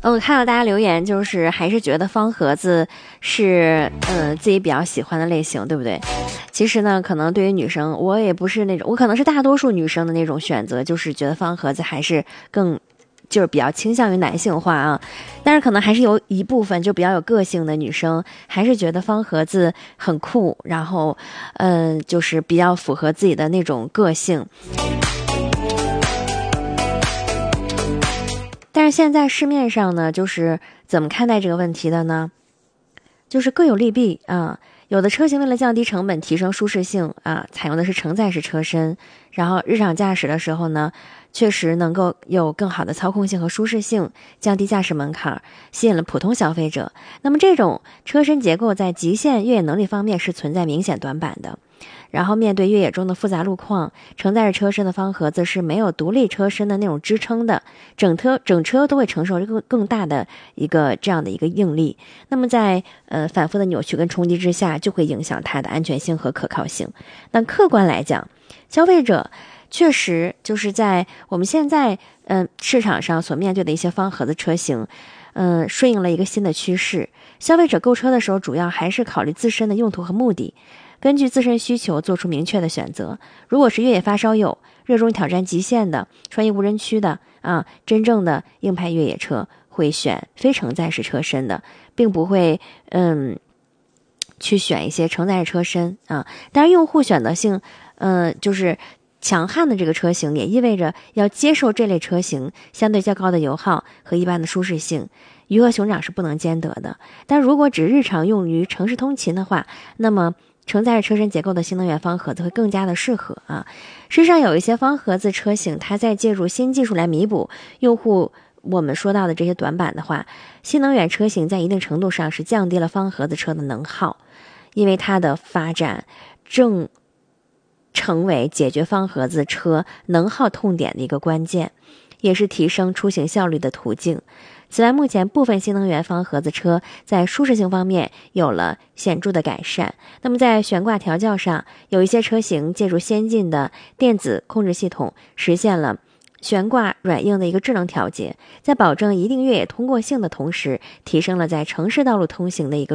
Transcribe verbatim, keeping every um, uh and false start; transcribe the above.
嗯，看到大家留言，就是还是觉得方盒子是呃自己比较喜欢的类型，对不对？其实呢，可能对于女生，我也不是那种，我可能是大多数女生的那种选择，就是觉得方盒子还是更就是比较倾向于男性化啊。但是可能还是有一部分就比较有个性的女生，还是觉得方盒子很酷，然后嗯、呃，就是比较符合自己的那种个性。但是现在市面上呢，就是怎么看待这个问题的呢？就是各有利弊啊。有的车型为了降低成本、提升舒适性啊，采用的是承载式车身，然后日常驾驶的时候呢，确实能够有更好的操控性和舒适性，降低驾驶门槛，吸引了普通消费者。那么这种车身结构在极限越野能力方面是存在明显短板的。然后面对越野中的复杂路况，承载着车身的方盒子是没有独立车身的那种支撑的，整车整车都会承受更更大的一个这样的一个应力。那么在呃反复的扭曲跟冲击之下，就会影响它的安全性和可靠性。那客观来讲，消费者确实就是在我们现在嗯、呃、市场上所面对的一些方盒子车型，嗯、呃、顺应了一个新的趋势。消费者购车的时候，主要还是考虑自身的用途和目的。根据自身需求做出明确的选择。如果是越野发烧友，热衷挑战极限的、穿越无人区的啊，真正的硬派越野车会选非承载式车身的，并不会嗯去选一些承载式车身啊。当然，用户选择性呃就是强悍的这个车型，也意味着要接受这类车型相对较高的油耗和一般的舒适性。鱼和熊掌是不能兼得的。但如果只日常用于城市通勤的话，那么承载着车身结构的新能源方盒子会更加的适合啊。事实上，有一些方盒子车型，它在借助新技术来弥补用户我们说到的这些短板的话，新能源车型在一定程度上是降低了方盒子车的能耗，因为它的发展正成为解决方盒子车能耗痛点的一个关键，也是提升出行效率的途径。此外，目前部分新能源方盒子车在舒适性方面有了显著的改善。那么在悬挂调教上，有一些车型借助先进的电子控制系统，实现了悬挂软硬的一个智能调节，在保证一定越野通过性的同时，提升了在城市道路通行的一个